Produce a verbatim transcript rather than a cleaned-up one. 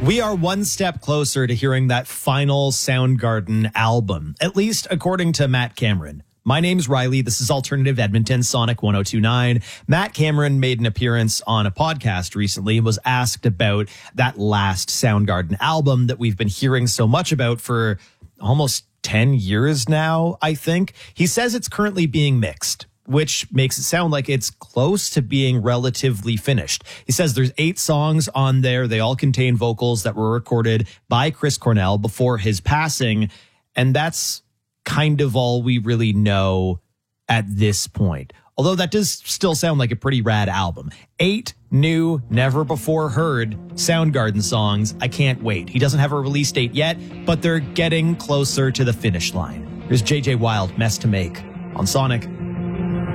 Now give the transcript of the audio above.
We are one step closer to hearing that final Soundgarden album, at least according to Matt Cameron. My name's Riley. This is Alternative Edmonton, Sonic one oh two point nine. Matt Cameron made an appearance on a podcast recently and was asked about that last Soundgarden album that we've been hearing so much about for almost ten years now, I think. He says it's currently being mixed, which makes it sound like it's close to being relatively finished. He says there's eight songs on there. They all contain vocals that were recorded by Chris Cornell before his passing. And that's kind of all we really know at this point. Although that does still sound like a pretty rad album. Eight new, never before heard Soundgarden songs. I can't wait. He doesn't have a release date yet, but they're getting closer to the finish line. Here's J J Wild, Mess to Make on Sonic.